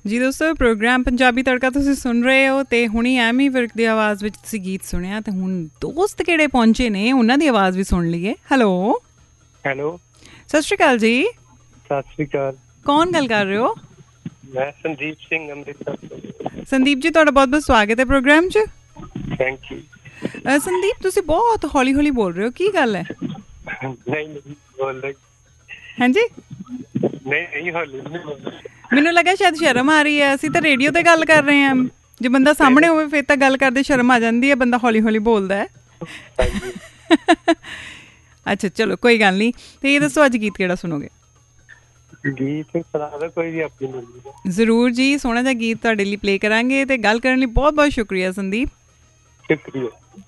ਜੀ ਦੋਸਤੋ, ਪ੍ਰੋਗਰਾਮ ਪੰਜਾਬੀ ਤੜਕਾ ਤੁਸੀਂ ਸੁਣ ਰਹੇ ਹੋ ਤੇ ਹੁਣੀ ਐਮੀ ਵਿਰਕ ਦੀ ਆਵਾਜ਼ ਵਿੱਚ ਤੁਸੀਂ ਗੀਤ ਸੁਣਿਆ ਤੇ ਹੁਣ ਦੋਸਤ ਕਿਹੜੇ ਪਹੁੰਚੇ ਨੇ ਉਹਨਾਂ ਦੀ ਆਵਾਜ਼ ਵੀ ਸੁਣ ਲਈਏ। ਹੈਲੋ ਹੈਲੋ, ਸਤਿ ਸ਼੍ਰੀ ਅਕਾਲ ਜੀ। ਸਤਿ ਸ਼੍ਰੀ ਅਕਾਲ। ਕੌਣ ਗੱਲ ਕਰ ਰਹੇ ਹੋ? ਮੈਂ ਸੰਦੀਪ ਸਿੰਘ, ਅੰਮ੍ਰਿਤਸਰ ਤੋਂ। ਸੰਦੀਪ ਜੀ, ਤੁਹਾਡਾ ਬਹੁਤ ਬਹੁਤ ਸਵਾਗਤ ਹੈ ਪ੍ਰੋਗਰਾਮ 'ਚ। Thank you. ਸੰਦੀਪ, ਤੁਸੀਂ ਬਹੁਤ ਹੌਲੀ ਹੌਲੀ ਬੋਲ ਰਹੇ ਹੋ, ਕੀ ਗੱਲ ਹੈ? ਨਹੀਂ ਬੋਲ ਰਹੀ। ਹਾਂਜੀ, ਨਹੀਂ ਹੌਲੀ ਨਹੀਂ ਬੋਲ। ਮੈਨੂੰ ਲੱਗਾ ਸ਼ਾਇਦ ਸ਼ਰਮ ਆ ਰਹੀ ਹੈ। ਅਸੀਂ ਤਾਂ ਰੇਡੀਓ ਤੇ ਗੱਲ ਕਰ ਰਹੇ ਹਾਂ। ਜੇ ਬੰਦਾ ਸਾਹਮਣੇ ਹੋਵੇ ਫਿਰ ਤਾਂ ਗੱਲ ਕਰਦੇ ਸ਼ਰਮ ਆ ਜਾਂਦੀ ਹੈ, ਬੰਦਾ ਹੌਲੀ ਹੌਲੀ ਬੋਲਦਾ ਹੈ। ਅੱਛਾ ਚਲੋ, ਕੋਈ ਗੱਲ ਨਹੀਂ। ਤੇ ਇਹ ਦੱਸੋ, ਅੱਜ ਗੀਤ ਕਿਹੜਾ ਸੁਣੋਗੇ? ਗੀਤ ਸੁਣਾ ਦਿਓ ਕੋਈ ਵੀ ਆਪਣੀ ਮਰਜ਼ੀ। ਜ਼ਰੂਰ ਜੀ, ਸੋਹਣਾ ਜਿਹਾ ਗੀਤ ਤੁਹਾਡੇ ਲਈ ਪਲੇ ਕਰਾਂਗੇ। ਤੇ ਗੱਲ ਕਰਨ ਲਈ ਬਹੁਤ ਬਹੁਤ ਸ਼ੁਕਰੀਆ ਸੰਦੀਪ। ਸ਼ੁਕਰੀਆ।